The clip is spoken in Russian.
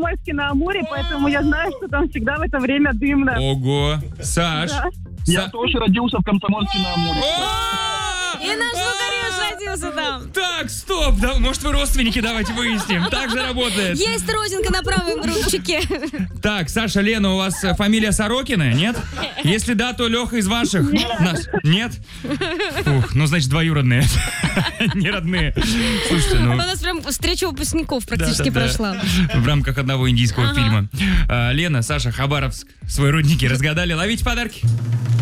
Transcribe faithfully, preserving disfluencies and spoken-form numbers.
Комсомольске-на-Амуре, поэтому я знаю, что там всегда в это время дымно. Ого. Саш. Да. Я тоже родился в Комсомольске-на-Амуре. О! И наш звукорежиссер родился там. Так, стоп, да, может вы родственники, давайте выясним. Так же работает. Есть родинка на правом рубчике. Так, Саша, Лена, у вас фамилия Сорокина, нет? Если да, то Леха из ваших. Нас- Нет? Ух, ну значит двоюродные. Не родные. Слушайте, ну... У нас прям встреча выпускников практически Да-да-да. прошла. В рамках одного индийского Ага. фильма. А, Лена, Саша, Хабаровск, свои родники разгадали. Ловите подарки.